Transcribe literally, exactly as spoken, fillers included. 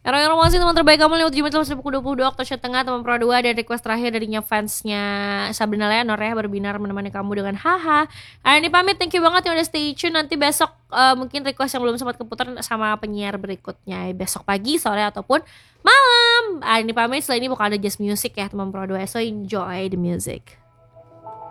Era-era masih teman terbaik kamu lewat tujuh Maret dua ribu dua puluh dua Oktober Tengah teman Pro dua dan request terakhir darinya fansnya Sabrina Leonor ya berbinar menemani kamu dengan haha. Ah ini pamit, thank you banget yang udah stay tune. Nanti besok uh, mungkin request yang belum sempat keputar sama penyiar berikutnya besok pagi, sore ataupun malam. Ah ini pamit, setelah ini bakal ada Just Music ya teman Pro dua. So enjoy the music.